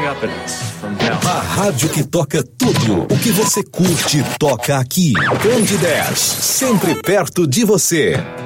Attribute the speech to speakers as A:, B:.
A: A rádio que toca tudo o que você curte toca aqui. Candidez, sempre perto de você.